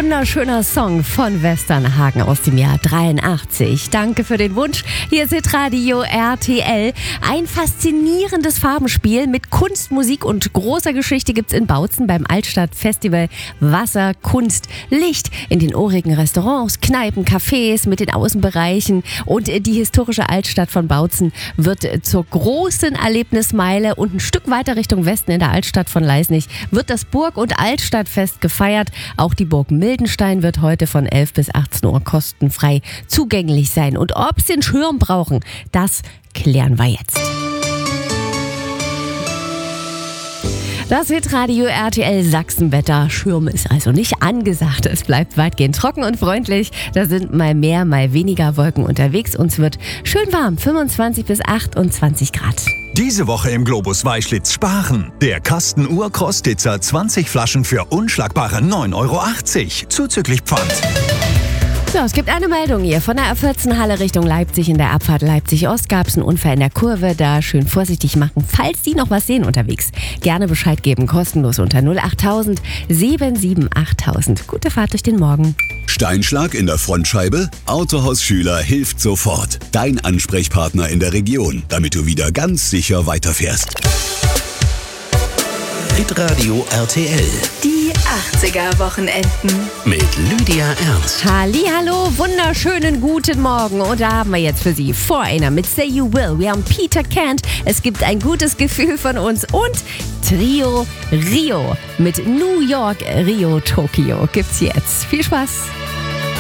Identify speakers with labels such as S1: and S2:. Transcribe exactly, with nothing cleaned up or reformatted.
S1: wunderschöner Song von Westernhagen aus dem Jahr dreiundachtzig. Danke für den Wunsch. Hier ist Hitradio R T L. Ein faszinierendes Farbenspiel mit Kunst, Musik und großer Geschichte gibt's in Bautzen beim Altstadtfestival Wasser, Kunst, Licht in den urigen Restaurants, Kneipen, Cafés mit den Außenbereichen. Und die historische Altstadt von Bautzen wird zur großen Erlebnismeile und ein Stück weiter Richtung Westen in der Altstadt von Leisnig wird das Burg- und Altstadtfest gefeiert. Auch die Burg Mildenstein wird heute von elf bis achtzehn Uhr kostenfrei zugänglich sein. Und ob sie einen Schirm brauchen, das klären wir jetzt. Das Hitradio R T L Sachsenwetter. Schirm ist also nicht angesagt. Es bleibt weitgehend trocken und freundlich. Da sind mal mehr, mal weniger Wolken unterwegs. Uns wird schön warm, fünfundzwanzig bis achtundzwanzig Grad.
S2: Diese Woche im Globus Weißlitz sparen. Der Kasten Urkostitzer zwanzig Flaschen für unschlagbare neun Euro achtzig. Zuzüglich Pfand.
S1: So, es gibt eine Meldung hier von der A vierzehn Halle Richtung Leipzig. In der Abfahrt Leipzig-Ost gab es einen Unfall in der Kurve. Da schön vorsichtig machen, falls die noch was sehen unterwegs. Gerne Bescheid geben, kostenlos unter null achttausend sieben sieben achttausend. Gute Fahrt durch den Morgen.
S3: Steinschlag in der Frontscheibe? Autohaus Schüler hilft sofort. Dein Ansprechpartner in der Region, damit du wieder ganz sicher weiterfährst. Hitradio R T L.
S4: Die achtziger-Wochenenden.
S3: Mit Lydia Ernst.
S1: Hallihallo, wunderschönen guten Morgen. Und da haben wir jetzt für Sie Foreigner mit Say You Will. Wir haben Peter Kent. Es gibt ein gutes Gefühl von uns. Und Trio Rio mit New York, Rio, Tokio gibt's jetzt. Viel Spaß.